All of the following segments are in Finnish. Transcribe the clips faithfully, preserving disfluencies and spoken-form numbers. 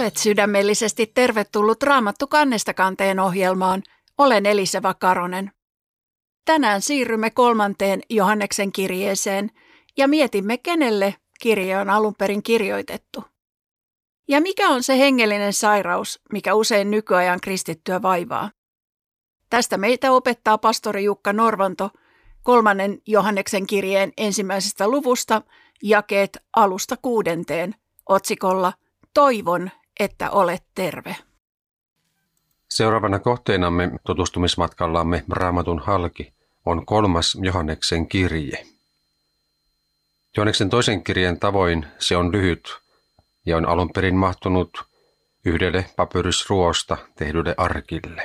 Olet sydämellisesti tervetullut Raamattu kannesta kanteen ohjelmaan. Olen Elisa Vakaronen. Tänään siirrymme kolmanteen Johanneksen kirjeeseen ja mietimme, kenelle kirje on alun perin kirjoitettu. Ja mikä on se hengellinen sairaus, mikä usein nykyajan kristittyä vaivaa? Tästä meitä opettaa pastori Jukka Norvanto kolmannen Johanneksen kirjeen ensimmäisestä luvusta, jakeet alusta kuudenteen, otsikolla Toivon, että olet terve. Seuraavana kohteenamme tutustumismatkallamme Raamatun halki on kolmas Johanneksen kirje. Johanneksen toisen kirjeen tavoin se on lyhyt ja on alun perin mahtunut yhdelle papyrysruosta tehdylle arkille.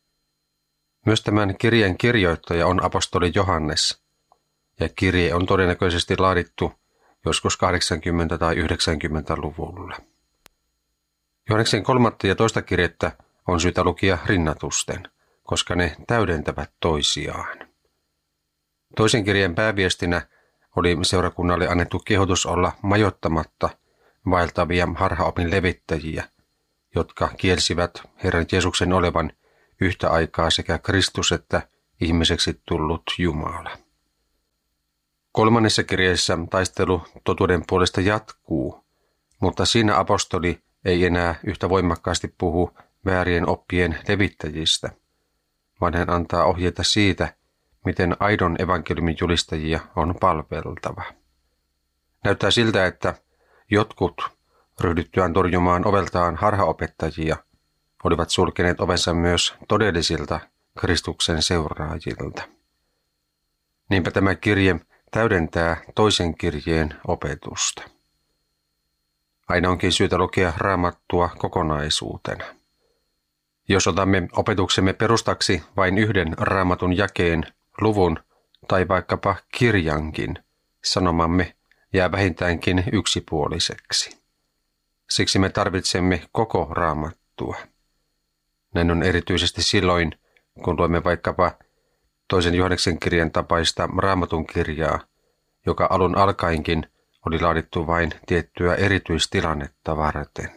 Myös tämän kirjeen kirjoittaja on apostoli Johannes, ja kirje on todennäköisesti laadittu joskus kahdeksankymmentä- tai yhdeksänkymmentäluvulla. Johanneksen kolmatta ja toista kirjettä on syytä lukia rinnatusten, koska ne täydentävät toisiaan. Toisen kirjeen pääviestinä oli seurakunnalle annettu kehotus olla majoittamatta vaeltavia harhaopin levittäjiä, jotka kielsivät Herran Jeesuksen olevan yhtä aikaa sekä Kristus että ihmiseksi tullut Jumala. Kolmannessa kirjeessä taistelu totuuden puolesta jatkuu, mutta siinä apostoli ei enää yhtä voimakkaasti puhu väärien oppien levittäjistä, vaan hän antaa ohjeita siitä, miten aidon evankeliumin julistajia on palveltava. Näyttää siltä, että jotkut ryhdyttyään torjumaan oveltaan harhaopettajia olivat sulkeneet ovensa myös todellisilta Kristuksen seuraajilta. Niinpä tämä kirje täydentää toisen kirjeen opetusta. Aina onkin syytä lukea Raamattua kokonaisuutena. Jos otamme opetuksemme perustaksi vain yhden Raamatun jakeen, luvun tai vaikkapa kirjankin, sanomamme jää vähintäänkin yksipuoliseksi. Siksi me tarvitsemme koko Raamattua. Näin on erityisesti silloin, kun luemme vaikkapa toisen Johanneksen kirjan tapaista Raamatun kirjaa, joka alun alkaenkin oli laadittu vain tiettyä erityistilannetta varten.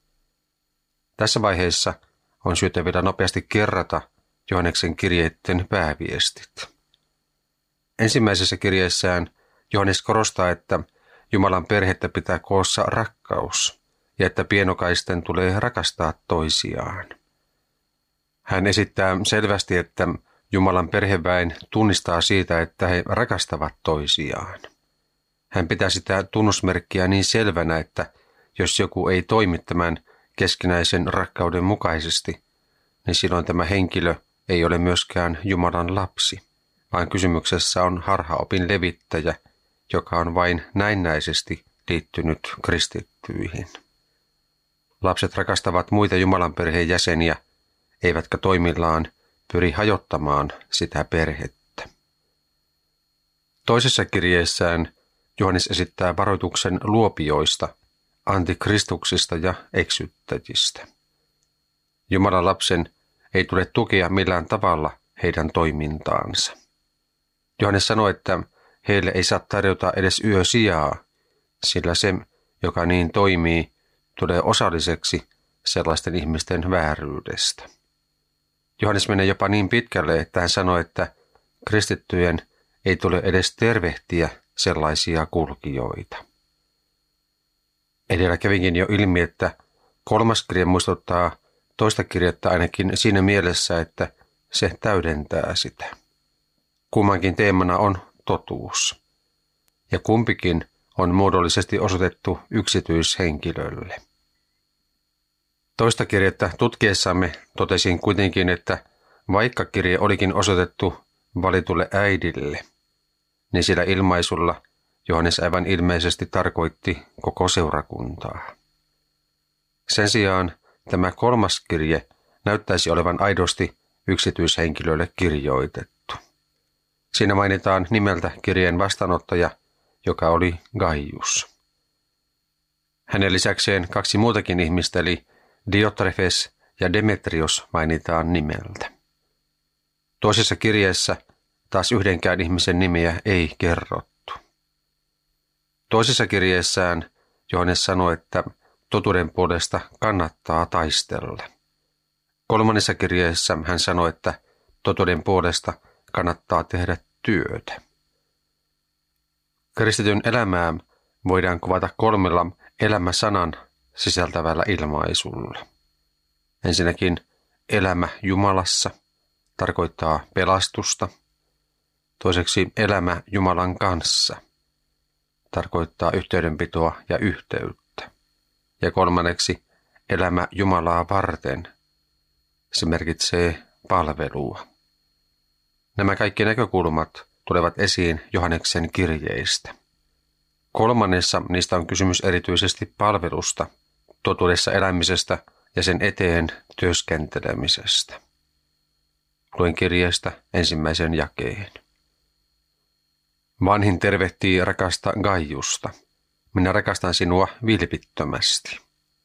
Tässä vaiheessa on syytä vielä nopeasti kerrata Johanneksen kirjeiden pääviestit. Ensimmäisessä kirjeessään Johannes korostaa, että Jumalan perhettä pitää koossa rakkaus ja että pienokaisten tulee rakastaa toisiaan. Hän esittää selvästi, että Jumalan perheväen tunnistaa siitä, että he rakastavat toisiaan. Hän pitää sitä tunnusmerkkiä niin selvänä, että jos joku ei toimi tämän keskinäisen rakkauden mukaisesti, niin silloin tämä henkilö ei ole myöskään Jumalan lapsi, vaan kysymyksessä on harhaopin levittäjä, joka on vain näennäisesti liittynyt kristittyihin. Lapset rakastavat muita Jumalan perheen jäseniä, eivätkä toimillaan pyri hajottamaan sitä perhettä. Toisessa kirjeessään Johannes esittää varoituksen luopioista, antikristuksista ja eksyttäjistä. Jumalan lapsen ei tule tukea millään tavalla heidän toimintaansa. Johannes sanoi, että heille ei saa tarjota edes yösijaa, sillä se, joka niin toimii, tulee osalliseksi sellaisten ihmisten vääryydestä. Johannes menee jopa niin pitkälle, että hän sanoi, että kristittyjen ei tule edes tervehtiä sellaisia kulkijoita. Edellä kävinkin jo ilmi, että kolmas kirje muistuttaa toista kirjettä ainakin siinä mielessä, että se täydentää sitä. Kummankin teemana on totuus, ja kumpikin on muodollisesti osoitettu yksityishenkilölle. Toista kirjettä tutkiessamme totesin kuitenkin, että vaikka kirje olikin osoitettu valitulle äidille, niin sillä ilmaisulla Johannes aivan ilmeisesti tarkoitti koko seurakuntaa. Sen sijaan tämä kolmas kirje näyttäisi olevan aidosti yksityishenkilölle kirjoitettu. Siinä mainitaan nimeltä kirjeen vastaanottaja, joka oli Gaius. Hänen lisäkseen kaksi muutakin ihmistä, eli Diotrefes ja Demetrios, mainitaan nimeltä. Toisessa kirjeessä taas yhdenkään ihmisen nimeä ei kerrottu. Toisessa kirjeessään Johannes sanoi, että totuuden puolesta kannattaa taistella. Kolmannessa kirjeessä hän sanoi, että totuuden puolesta kannattaa tehdä työtä. Kristityn elämää voidaan kuvata kolmella elämäsanan sisältävällä ilmaisulla. Ensinnäkin elämä Jumalassa tarkoittaa pelastusta. Toiseksi elämä Jumalan kanssa tarkoittaa yhteydenpitoa ja yhteyttä. Ja kolmanneksi elämä Jumalaa varten. Se merkitsee palvelua. Nämä kaikki näkökulmat tulevat esiin Johanneksen kirjeistä. Kolmannessa niistä on kysymys erityisesti palvelusta, totuudessa elämisestä ja sen eteen työskentelemisestä. Luen kirjeestä ensimmäisen jakeen. Vanhin tervehtii rakasta Gaiusta. Minä rakastan sinua vilpittömästi.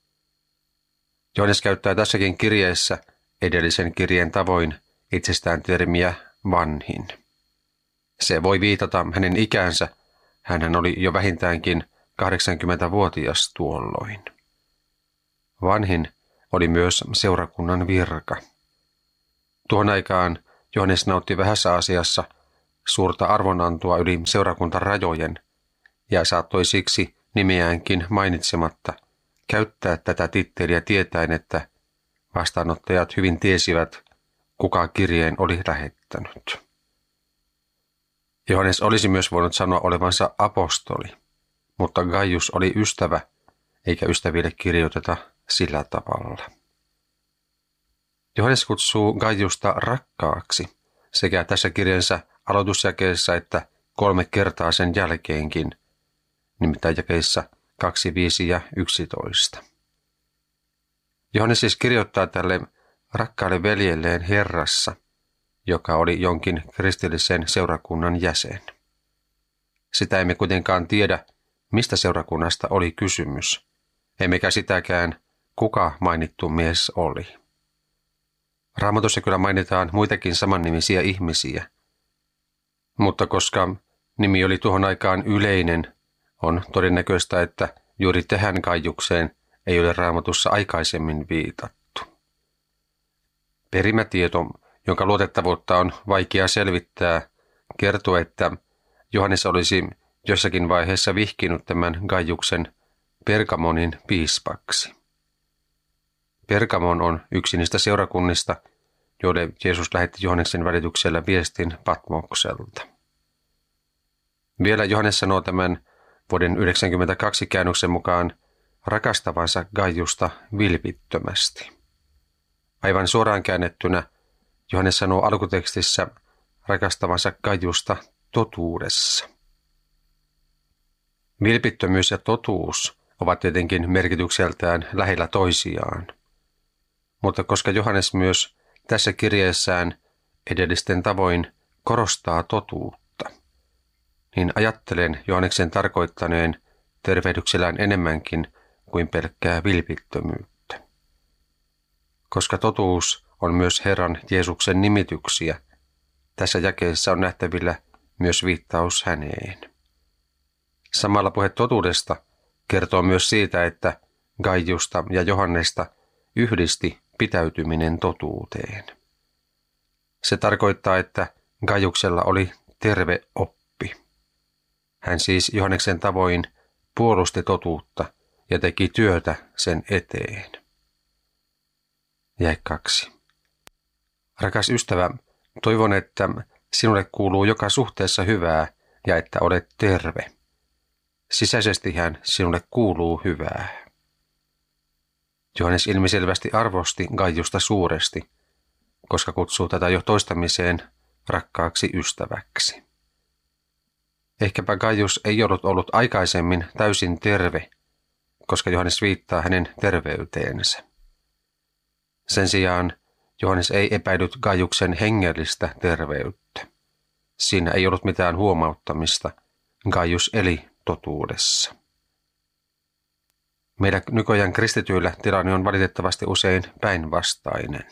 Johannes käyttää tässäkin kirjeessä edellisen kirjeen tavoin itsestään termiä vanhin. Se voi viitata hänen ikänsä. Hänhän oli jo vähintäänkin kahdeksankymmentävuotias tuolloin. Vanhin oli myös seurakunnan virka. Tuohon aikaan Johannes nautti vähässä asiassa suurta arvonantoa yli seurakuntarajojen ja saattoi siksi nimeäänkin mainitsematta käyttää tätä titteliä tietäen, että vastaanottajat hyvin tiesivät, kuka kirjeen oli lähettänyt. Johannes olisi myös voinut sanoa olevansa apostoli, mutta Gaius oli ystävä, eikä ystäville kirjoiteta sillä tavalla. Johannes kutsuu Gaiusta rakkaaksi sekä tässä kirjansa aloitusjakeessa että kolme kertaa sen jälkeenkin, nimittäin jakeissa kaksi, viisi ja yksitoista. Johannes siis kirjoittaa tälle rakkaalle veljelleen Herrassa, joka oli jonkin kristillisen seurakunnan jäsen. Sitä emme kuitenkaan tiedä, mistä seurakunnasta oli kysymys, emmekä sitäkään, kuka mainittu mies oli. Raamatussa kyllä mainitaan muitakin samannimisiä ihmisiä, mutta koska nimi oli tuohon aikaan yleinen, on todennäköistä, että juuri tähän Gaiukseen ei ole Raamatussa aikaisemmin viitattu. Perimätieto, jonka luotettavuutta on vaikea selvittää, kertoo, että Johannes olisi jossakin vaiheessa vihkinut tämän Gaiuksen Pergamonin piispaksi. Pergamon on yksi niistä seurakunnista, joille Jeesus lähetti Johanneksen välityksellä viestin Patmokselta. Vielä Johannes sanoo tämän vuoden yhdeksänkymmentäkaksi käännöksen mukaan rakastavansa Gaiusta vilpittömästi. Aivan suoraan käännettynä Johannes sanoo alkutekstissä rakastavansa Gaiusta totuudessa. Vilpittömyys ja totuus ovat tietenkin merkitykseltään lähellä toisiaan. Mutta koska Johannes myös tässä kirjeessään edellisten tavoin korostaa totuutta, niin ajattelen Johanneksen tarkoittaneen tervehdyksellään enemmänkin kuin pelkkää vilpittömyyttä. Koska totuus on myös Herran Jeesuksen nimityksiä, tässä jakeessa on nähtävillä myös viittaus häneen. Samalla puhe totuudesta kertoo myös siitä, että Gaiusta ja Johannesta yhdisti pitäytyminen totuuteen. Se tarkoittaa, että Gaiuksella oli terve oppi. Hän siis Johanneksen tavoin puolusti totuutta ja teki työtä sen eteen. Jae kaksi. Rakas ystävä, toivon, että sinulle kuuluu joka suhteessa hyvää ja että olet terve. Sisäisestihän sinulle kuuluu hyvää. Johannes ilmiselvästi arvosti Gaiusta suuresti, koska kutsuu tätä jo toistamiseen rakkaaksi ystäväksi. Ehkäpä Gaius ei ollut ollut aikaisemmin täysin terve, koska Johannes viittaa hänen terveyteensä. Sen sijaan Johannes ei epäillyt Gaiuksen hengellistä terveyttä. Siinä ei ollut mitään huomauttamista. Gaius eli totuudessa. Meidän nykyajan kristityillä tilanne on valitettavasti usein päinvastainen.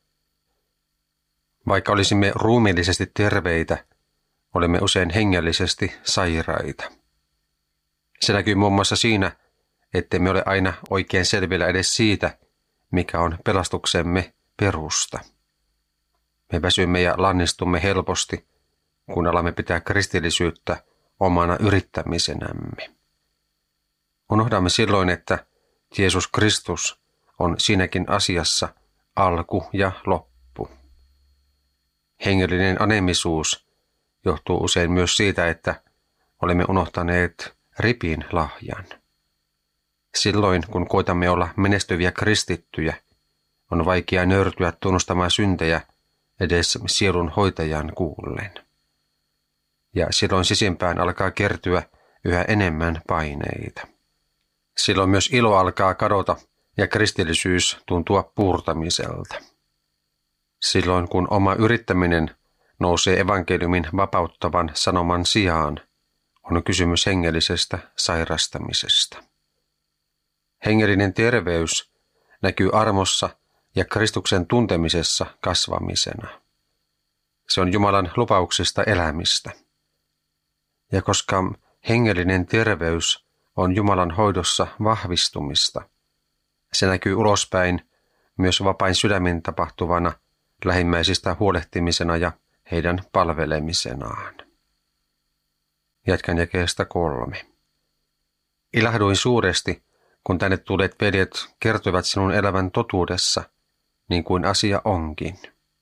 Vaikka olisimme ruumiillisesti terveitä, olemme usein hengellisesti sairaita. Se näkyy muun muassa siinä, ettemme ole aina oikein selvillä edes siitä, mikä on pelastuksemme perusta. Me väsymme ja lannistumme helposti, kun alamme pitää kristillisyyttä omana yrittämisenämme. Unohdamme silloin, että Jeesus Kristus on siinäkin asiassa alku ja loppu. Hengellinen anemisuus johtuu usein myös siitä, että olemme unohtaneet ripin lahjan. Silloin, kun koitamme olla menestyviä kristittyjä, on vaikea nöyrtyä tunnustamaan syntejä edes sielun hoitajan kuullen. Ja silloin sisimpään alkaa kertyä yhä enemmän paineita. Silloin myös ilo alkaa kadota ja kristillisyys tuntua puurtamiselta. Silloin kun oma yrittäminen nousee evankeliumin vapauttavan sanoman sijaan, on kysymys hengellisestä sairastamisesta. Hengellinen terveys näkyy armossa ja Kristuksen tuntemisessa kasvamisena. Se on Jumalan lupauksista elämistä. Ja koska hengellinen terveys on Jumalan hoidossa vahvistumista, se näkyy ulospäin myös vapain sydämin tapahtuvana lähimmäisistä huolehtimisena ja heidän palvelemisenaan. Jatkan jakeesta kolme. Ilahduin suuresti, kun tänne tulleet veljet kertoivat sinun elävän totuudessa, niin kuin asia onkin.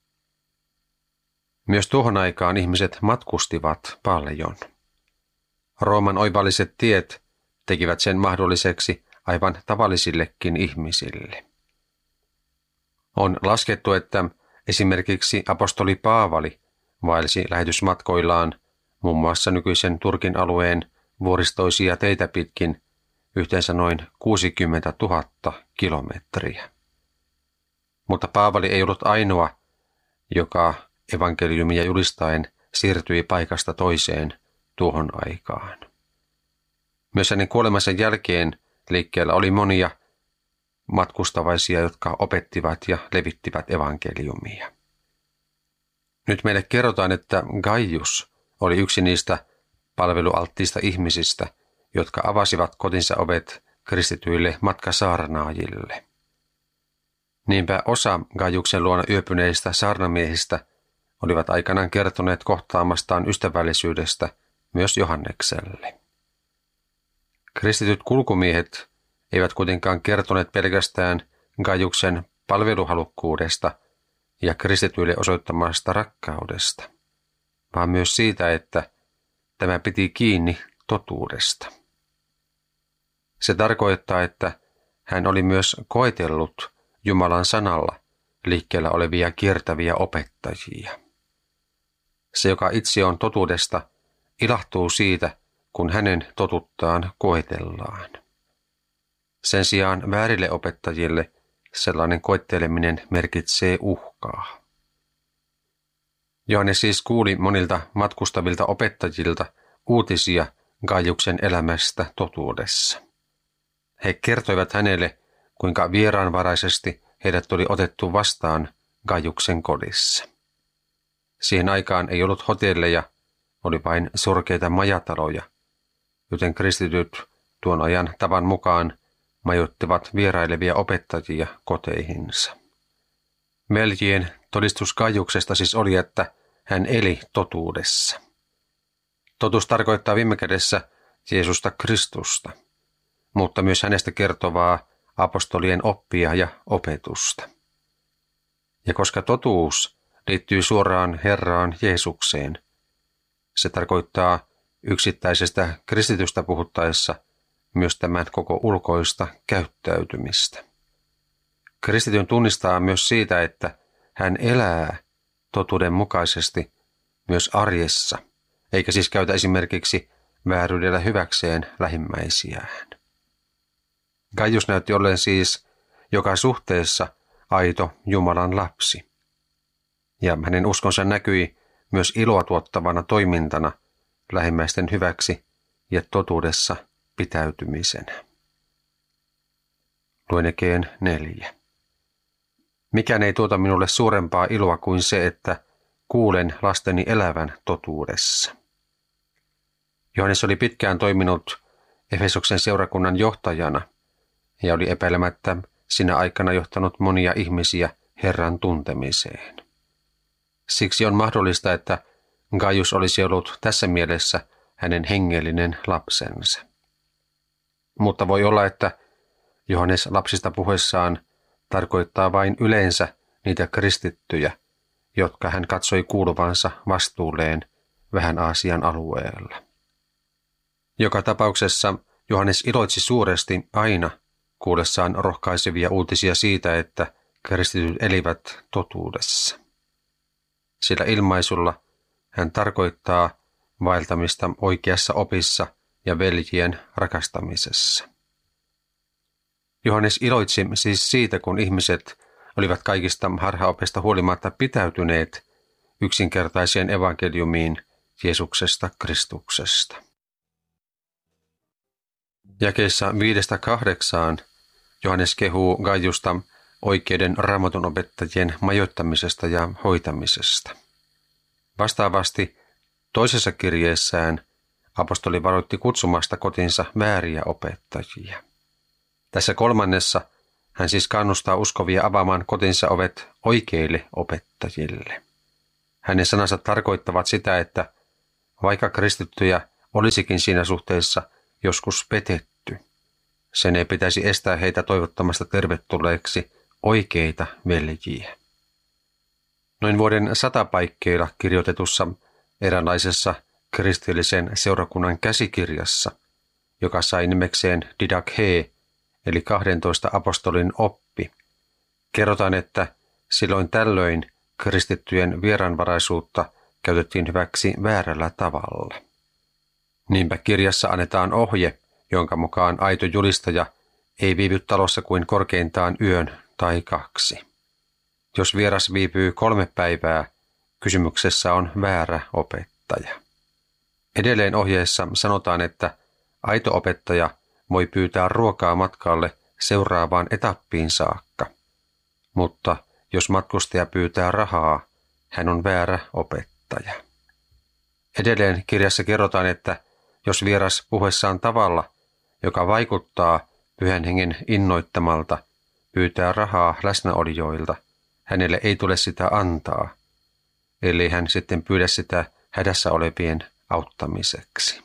Myös tuohon aikaan ihmiset matkustivat paljon. Rooman oivalliset tiet tekivät sen mahdolliseksi aivan tavallisillekin ihmisille. On laskettu, että esimerkiksi apostoli Paavali vaelsi lähetysmatkoillaan muun muassa nykyisen Turkin alueen vuoristoisia teitä pitkin yhteensä noin kuusikymmentätuhatta kilometriä. Mutta Paavali ei ollut ainoa, joka evankeliumia julistaen siirtyi paikasta toiseen tuohon aikaan. Myös hänen kuolemansa jälkeen liikkeellä oli monia matkustavaisia, jotka opettivat ja levittivät evankeliumia. Nyt meille kerrotaan, että Gaius oli yksi niistä palvelualttiista ihmisistä, jotka avasivat kotinsa ovet kristityille matkasaarnaajille. Niinpä osa Gaiuksen luona yöpyneistä saarnamiehistä olivat aikanaan kertoneet kohtaamastaan ystävällisyydestä myös Johannekselle. Kristityt kulkumiehet eivät kuitenkaan kertoneet pelkästään Gaiuksen palveluhalukkuudesta ja kristityille osoittamasta rakkaudesta, vaan myös siitä, että tämä piti kiinni totuudesta. Se tarkoittaa, että hän oli myös koetellut Jumalan sanalla liikkeellä olevia kiertäviä opettajia. Se, joka itse on totuudesta, ilahtuu siitä, kun hänen totuttaan koetellaan. Sen sijaan väärille opettajille sellainen koetteleminen merkitsee uhkaa. Johannes siis kuuli monilta matkustavilta opettajilta uutisia Gaiuksen elämästä totuudessa. He kertoivat hänelle, kuinka vieraanvaraisesti heidät oli otettu vastaan Gaiuksen kodissa. Siihen aikaan ei ollut hotelleja, oli vain surkeita majataloja, joten kristityt tuon ajan tavan mukaan majoittivat vierailevia opettajia koteihinsa. Veljien todistus Gaiuksesta siis oli, että hän eli totuudessa. Totuus tarkoittaa viime kädessä Jeesusta Kristusta, mutta myös hänestä kertovaa apostolien oppia ja opetusta. Ja koska totuus liittyy suoraan Herraan Jeesukseen, se tarkoittaa yksittäisestä kristitystä puhuttaessa myös tämän koko ulkoista käyttäytymistä. Kristityn tunnistaa myös siitä, että hän elää totuuden mukaisesti myös arjessa, eikä siis käytä esimerkiksi vääryydellä hyväkseen lähimmäisiään. Gaius näytti ollen siis joka suhteessa aito Jumalan lapsi. Ja hänen uskonsa näkyi myös iloa tuottavana toimintana lähimmäisten hyväksi ja totuudessa pitäytymisenä. Luen Ekeen neljä. Mikään ei tuota minulle suurempaa iloa kuin se, että kuulen lasteni elävän totuudessa. Johannes oli pitkään toiminut Efesoksen seurakunnan johtajana ja oli epäilemättä sinä aikana johtanut monia ihmisiä Herran tuntemiseen. Siksi on mahdollista, että Gaius olisi ollut tässä mielessä hänen hengellinen lapsensa. Mutta voi olla, että Johannes lapsista puheessaan tarkoittaa vain yleensä niitä kristittyjä, jotka hän katsoi kuuluvansa vastuulleen vähän Aasian alueella. Joka tapauksessa Johannes iloitsi suuresti aina kuullessaan rohkaisevia uutisia siitä, että kristityt elivät totuudessa. Sillä ilmaisulla hän tarkoittaa vaeltamista oikeassa opissa ja veljien rakastamisessa. Johannes iloitsi siis siitä, kun ihmiset olivat kaikista harhaopesta huolimatta pitäytyneet yksinkertaiseen evankeliumiin Jeesuksesta Kristuksesta. Jakeissa viidestä kahdeksaan Johannes kehuu Gaiusta oikeiden Raamatun opettajien majoittamisesta ja hoitamisesta. Vastaavasti toisessa kirjeessään apostoli varoitti kutsumasta kotinsa vääriä opettajia. Tässä kolmannessa hän siis kannustaa uskovia avaamaan kotinsa ovet oikeille opettajille. Hänen sanansa tarkoittavat sitä, että vaikka kristittyjä olisikin siinä suhteessa joskus petetty, sen ei pitäisi estää heitä toivottamasta tervetulleeksi oikeita veljiä. Noin vuoden satapaikkeilla kirjoitetussa eräänlaisessa kristillisen seurakunnan käsikirjassa, joka sai nimekseen Didache, eli kahdentoista apostolin oppi, kerrotaan, että silloin tällöin kristittyjen vieraanvaraisuutta käytettiin hyväksi väärällä tavalla. Niinpä kirjassa annetaan ohje, jonka mukaan aito julistaja ei viivy talossa kuin korkeintaan yön tai kaksi. Jos vieras viipyy kolme päivää, kysymyksessä on väärä opettaja. Edelleen ohjeessa sanotaan, että aito opettaja voi pyytää ruokaa matkalle seuraavaan etappiin saakka. Mutta jos matkustaja pyytää rahaa, hän on väärä opettaja. Edelleen kirjassa kerrotaan, että jos vieras puheessaan tavalla, joka vaikuttaa Pyhän Hengen innoittamalta, pyytää rahaa läsnäolijoilta, hänelle ei tule sitä antaa, ellei hän sitten pyydä sitä hädässä olevien auttamiseksi.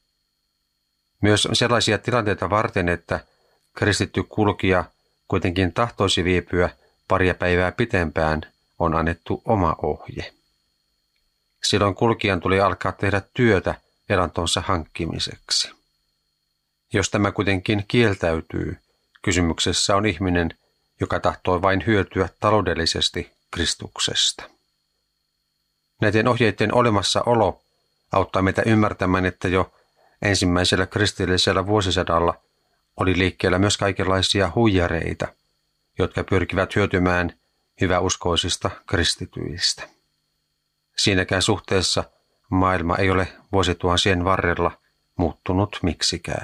Myös sellaisia tilanteita varten, että kristitty kulkija kuitenkin tahtoisi viipyä paria päivää pitempään, on annettu oma ohje. Silloin kulkijan tuli alkaa tehdä työtä elantonsa hankkimiseksi. Jos tämä kuitenkin kieltäytyy, kysymyksessä on ihminen, joka tahtoo vain hyötyä taloudellisesti Kristuksesta. Näiden ohjeiden olemassaolo auttaa meitä ymmärtämään, että jo ensimmäisellä kristillisellä vuosisadalla oli liikkeellä myös kaikenlaisia huijareita, jotka pyrkivät hyötymään hyväuskoisista kristityistä. Siinäkään suhteessa maailma ei ole vuosituhansien varrella muuttunut miksikään.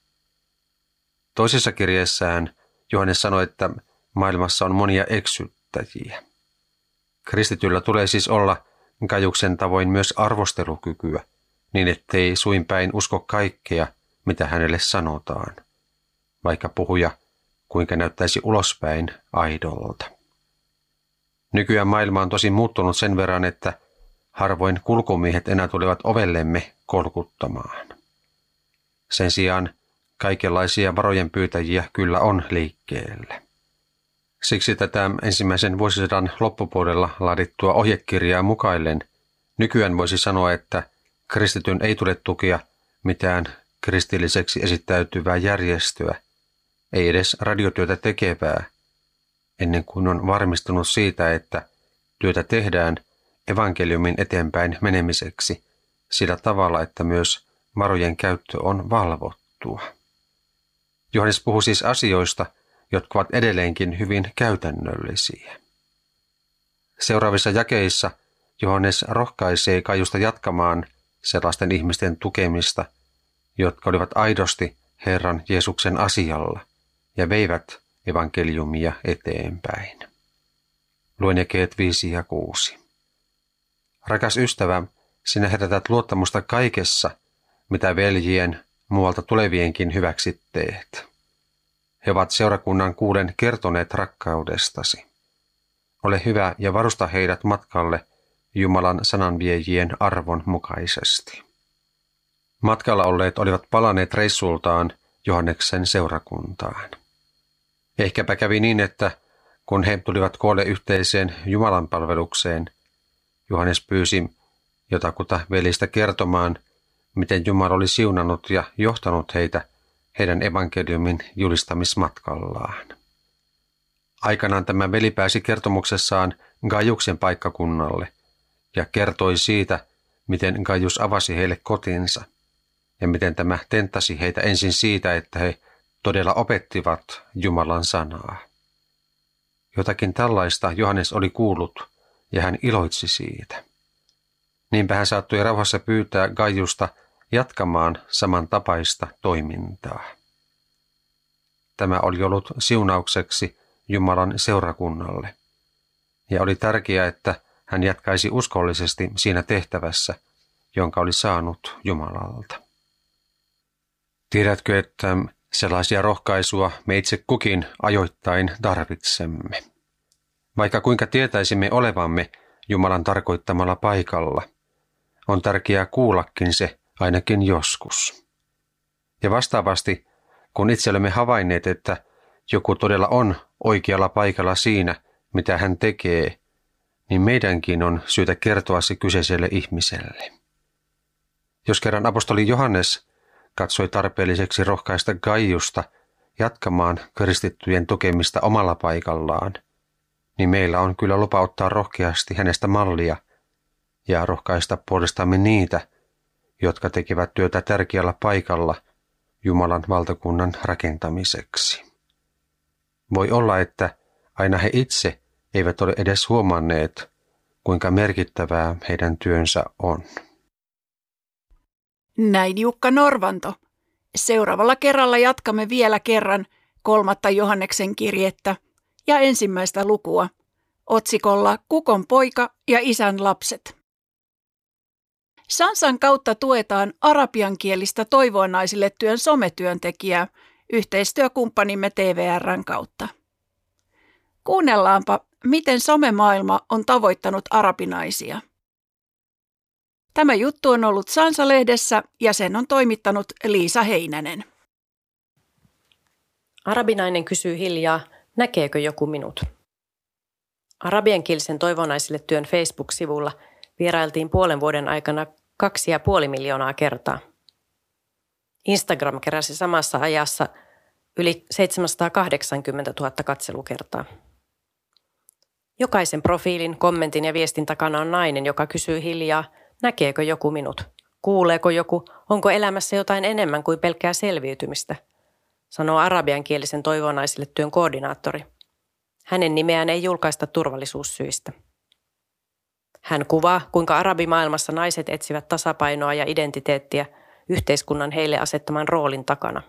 Toisessa kirjeessään Johannes sanoi, että maailmassa on monia eksyttäjiä. Kristityllä tulee siis olla Gaiuksen tavoin myös arvostelukykyä, niin ettei suin päin usko kaikkea, mitä hänelle sanotaan, vaikka puhuja kuinka näyttäisi ulospäin aidolta. Nykyään maailma on tosi muuttunut sen verran, että harvoin kulkumiehet enää tulevat ovellemme kolkuttamaan. Sen sijaan kaikenlaisia varojen pyytäjiä kyllä on liikkeellä. Siksi tätä ensimmäisen vuosisadan loppupuolella laadittua ohjekirjaa mukaillen nykyään voisi sanoa, että kristityn ei tule tukea mitään kristilliseksi esittäytyvää järjestöä, ei edes radiotyötä tekevää, ennen kuin on varmistunut siitä, että työtä tehdään evankeliumin eteenpäin menemiseksi sillä tavalla, että myös varojen käyttö on valvottua. Johannes puhuu siis asioista, jotka ovat edelleenkin hyvin käytännöllisiä. Seuraavissa jakeissa Johannes rohkaisee Gaiusta jatkamaan sellaisten ihmisten tukemista, jotka olivat aidosti Herran Jeesuksen asialla ja veivät evankeliumia eteenpäin. Luen jakeet viisi ja kuusi. Rakas ystävä, sinä herätät luottamusta kaikessa, mitä veljien muualta tulevienkin hyväksi teet. He ovat seurakunnan kuulen kertoneet rakkaudestasi. Ole hyvä ja varusta heidät matkalle Jumalan sananviejien arvon mukaisesti. Matkalla olleet olivat palanneet reissultaan Johanneksen seurakuntaan. Ehkäpä kävi niin, että kun he tulivat koolle yhteiseen Jumalan palvelukseen, Johannes pyysi jotakuta velistä kertomaan, miten Jumala oli siunannut ja johtanut heitä heidän evankeliumin julistamismatkallaan. Aikanaan tämä veli pääsi kertomuksessaan Gaiuksen paikkakunnalle ja kertoi siitä, miten Gaius avasi heille kotinsa ja miten tämä tenttasi heitä ensin siitä, että he todella opettivat Jumalan sanaa. Jotakin tällaista Johannes oli kuullut ja hän iloitsi siitä. Niinpä hän saattoi rauhassa pyytää Gaiusta jatkamaan samantapaista toimintaa. Tämä oli ollut siunaukseksi Jumalan seurakunnalle, ja oli tärkeää, että hän jatkaisi uskollisesti siinä tehtävässä, jonka oli saanut Jumalalta. Tiedätkö, että sellaisia rohkaisua me itse kukin ajoittain tarvitsemme? Vaikka kuinka tietäisimme olevamme Jumalan tarkoittamalla paikalla, on tärkeää kuullakin se ainakin joskus. Ja vastaavasti, kun itse olemme havainneet, että joku todella on oikealla paikalla siinä, mitä hän tekee, niin meidänkin on syytä kertoa se kyseiselle ihmiselle. Jos kerran apostoli Johannes katsoi tarpeelliseksi rohkaista Gaiusta jatkamaan kristittyjen tukemista omalla paikallaan, niin meillä on kyllä lupa ottaa rohkeasti hänestä mallia ja rohkaista puolestamme niitä, jotka tekevät työtä tärkeällä paikalla Jumalan valtakunnan rakentamiseksi. Voi olla, että aina he itse eivät ole edes huomanneet, kuinka merkittävää heidän työnsä on. Näin Jukka Norvanto. Seuraavalla kerralla jatkamme vielä kerran kolmatta Johanneksen kirjettä ja ensimmäistä lukua otsikolla Kukon poika ja isän lapset. Sansan kautta tuetaan arabiankielistä Toivoa naisille työn sometyöntekijää yhteistyökumppanimme T V R:n kautta. Kuunnellaanpa, miten somemaailma on tavoittanut arabinaisia. Tämä juttu on ollut Sansa-lehdessä ja sen on toimittanut Liisa Heinänen. Arabinainen kysyy hiljaa, näkeekö joku minut? Arabiankielisen Toivonaisille työn Facebook-sivulla vierailtiin puolen vuoden aikana kaksi ja puoli miljoonaa kertaa. Instagram keräsi samassa ajassa yli seitsemänsataakahdeksankymmentätuhatta katselukertaa. Jokaisen profiilin, kommentin ja viestin takana on nainen, joka kysyy hiljaa, näkeekö joku minut? Kuuleeko joku? Onko elämässä jotain enemmän kuin pelkkää selviytymistä? Sanoo arabiankielisen Toivonaisille työn koordinaattori. Hänen nimeään ei julkaista turvallisuussyistä. Hän kuvaa, kuinka arabimaailmassa naiset etsivät tasapainoa ja identiteettiä yhteiskunnan heille asettaman roolin takana.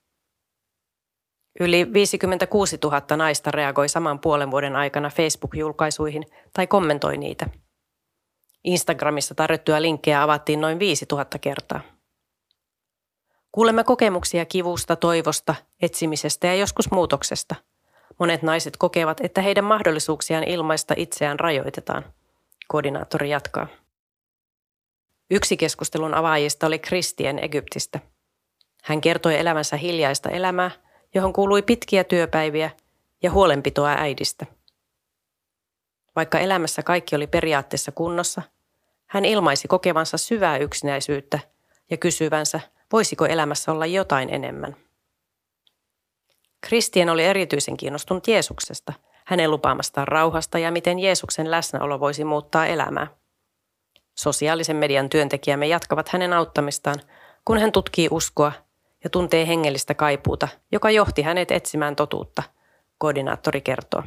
Yli viisikymmentäkuusituhatta naista reagoi saman puolen vuoden aikana Facebook-julkaisuihin tai kommentoi niitä. Instagramissa tarjottuja linkkejä avattiin noin viisituhatta kertaa. Kuulemme kokemuksia kivusta, toivosta, etsimisestä ja joskus muutoksesta. Monet naiset kokevat, että heidän mahdollisuuksiaan ilmaista itseään rajoitetaan. Koordinaattori jatkaa. Yksi keskustelun avaajista oli Kristien Egyptistä. Hän kertoi elämänsä hiljaista elämää, johon kuului pitkiä työpäiviä ja huolenpitoa äidistä. Vaikka elämässä kaikki oli periaatteessa kunnossa, hän ilmaisi kokevansa syvää yksinäisyyttä ja kysyvänsä, voisiko elämässä olla jotain enemmän. Kristien oli erityisen kiinnostunut Jeesuksesta, hänen lupaamastaan rauhasta ja miten Jeesuksen läsnäolo voisi muuttaa elämää. Sosiaalisen median työntekijämme jatkavat hänen auttamistaan, kun hän tutkii uskoa ja tuntee hengellistä kaipuuta, joka johti hänet etsimään totuutta, koordinaattori kertoo.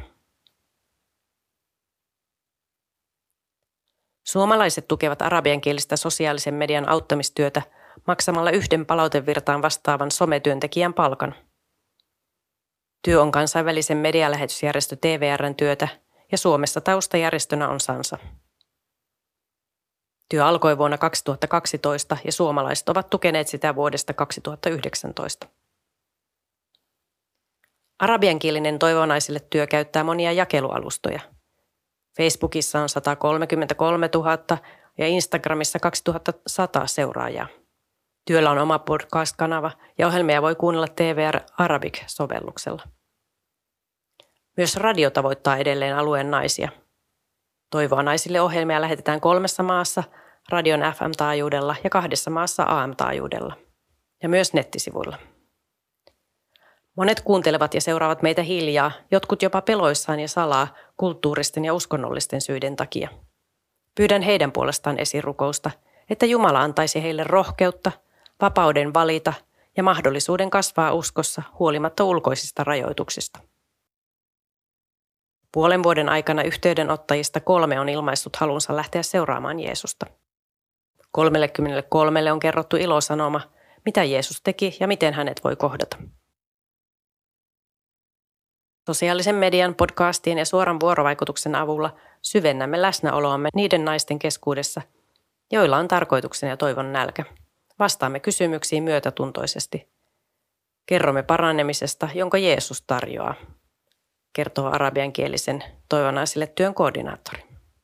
Suomalaiset tukevat arabiankielistä sosiaalisen median auttamistyötä maksamalla yhden palautevirtaan vastaavan sometyöntekijän palkan. Työ on kansainvälisen medialähetysjärjestö T V R:n työtä ja Suomessa taustajärjestönä on Sansa. Työ alkoi vuonna kaksituhattakaksitoista ja suomalaiset ovat tukeneet sitä vuodesta kaksituhattayhdeksäntoista. Arabiankielinen toivonaisille työ käyttää monia jakelualustoja. Facebookissa on sata kolmekymmentäkolmetuhatta ja Instagramissa kaksituhattasata seuraajaa. Työllä on oma podcast-kanava ja ohjelmia voi kuunnella T V R Arabic-sovelluksella. Myös radio tavoittaa edelleen alueen naisia. Toivoa naisille ohjelmia lähetetään kolmessa maassa, radion F M-taajuudella ja kahdessa maassa A M-taajuudella. Ja myös nettisivuilla. Monet kuuntelevat ja seuraavat meitä hiljaa, jotkut jopa peloissaan ja salaa kulttuuristen ja uskonnollisten syiden takia. Pyydän heidän puolestaan esirukousta, että Jumala antaisi heille rohkeutta, vapauden valita ja mahdollisuuden kasvaa uskossa huolimatta ulkoisista rajoituksista. Puolen vuoden aikana yhteydenottajista kolme on ilmaissut halunsa lähteä seuraamaan Jeesusta. kolmekymmentäkolme on kerrottu ilosanoma, mitä Jeesus teki ja miten hänet voi kohdata. Sosiaalisen median, podcastien ja suoran vuorovaikutuksen avulla syvennämme läsnäoloamme niiden naisten keskuudessa, joilla on tarkoituksen ja toivon nälkä. Vastaamme kysymyksiin myötätuntoisesti. Kerromme parannemisesta, jonka Jeesus tarjoaa, kertoo arabiankielisen toivonaisille työn koordinaattori.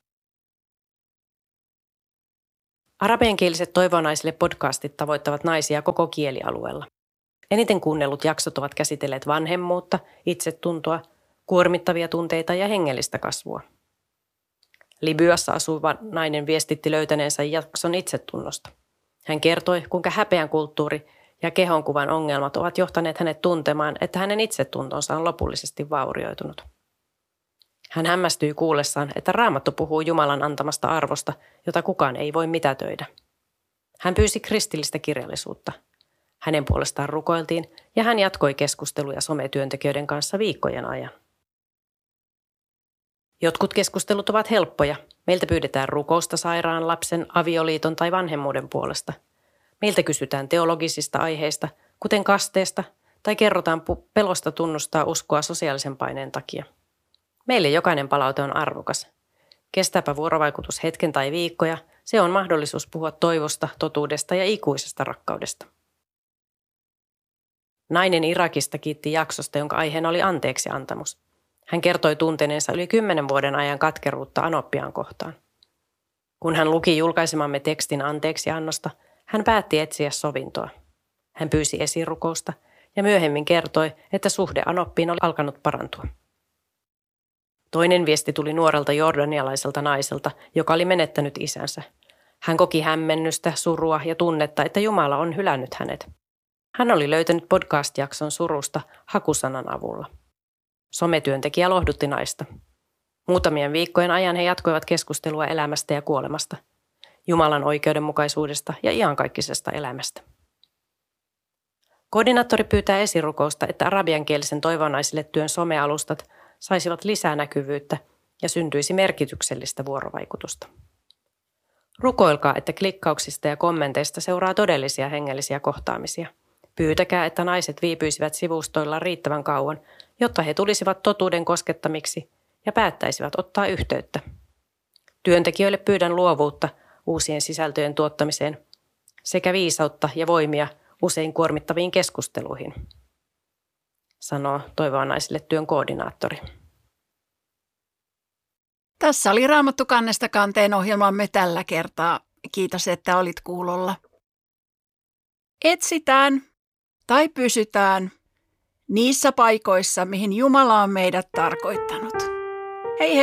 Arabiankieliset toivonaisille podcastit tavoittavat naisia koko kielialueella. Eniten kuunnellut jaksot ovat käsitelleet vanhemmuutta, itsetuntoa, kuormittavia tunteita ja hengellistä kasvua. Libyassa asuva nainen viestitti löytäneensä jakson itsetunnosta. Hän kertoi, kuinka häpeän kulttuuri ja kehonkuvan ongelmat ovat johtaneet hänet tuntemaan, että hänen itsetuntonsa on lopullisesti vaurioitunut. Hän hämmästyi kuullessaan, että Raamattu puhuu Jumalan antamasta arvosta, jota kukaan ei voi mitätöidä. Hän pyysi kristillistä kirjallisuutta. Hänen puolestaan rukoiltiin ja hän jatkoi keskusteluja sometyöntekijöiden kanssa viikkojen ajan. Jotkut keskustelut ovat helppoja. Meiltä pyydetään rukousta sairaan lapsen, avioliiton tai vanhemmuuden puolesta. Meiltä kysytään teologisista aiheista, kuten kasteesta, tai kerrotaan pelosta tunnustaa uskoa sosiaalisen paineen takia. Meille jokainen palaute on arvokas. Kestääpä vuorovaikutus hetken tai viikkoja, se on mahdollisuus puhua toivosta, totuudesta ja ikuisesta rakkaudesta. Nainen Irakista kiitti jaksosta, jonka aiheena oli anteeksiantamus. Hän kertoi tunteneensa yli kymmenen vuoden ajan katkeruutta Anoppiaan kohtaan. Kun hän luki julkaisemamme tekstin anteeksiannosta, hän päätti etsiä sovintoa. Hän pyysi esirukousta ja myöhemmin kertoi, että suhde Anoppiin oli alkanut parantua. Toinen viesti tuli nuorelta jordanialaiselta naiselta, joka oli menettänyt isänsä. Hän koki hämmennystä, surua ja tunnetta, että Jumala on hylännyt hänet. Hän oli löytänyt podcast-jakson surusta hakusanan avulla. Sometyöntekijä lohdutti naista. Muutamien viikkojen ajan he jatkoivat keskustelua elämästä ja kuolemasta, Jumalan oikeudenmukaisuudesta ja iankaikkisesta elämästä. Koordinaattori pyytää esirukousta, että arabiankielisen toivonaisille työn somealustat saisivat lisää näkyvyyttä ja syntyisi merkityksellistä vuorovaikutusta. Rukoilkaa, että klikkauksista ja kommenteista seuraa todellisia hengellisiä kohtaamisia. Pyytäkää, että naiset viipyisivät sivustoilla riittävän kauan, jotta he tulisivat totuuden koskettamiksi ja päättäisivät ottaa yhteyttä. Työntekijöille pyydän luovuutta uusien sisältöjen tuottamiseen sekä viisautta ja voimia usein kuormittaviin keskusteluihin, sanoo Toivoa naisille työn koordinaattori. Tässä oli Raamattu kannesta kanteen ohjelmamme tällä kertaa. Kiitos, että olit kuulolla. Etsitään tai pysytään niissä paikoissa, mihin Jumala on meidät tarkoittanut. Hei hei!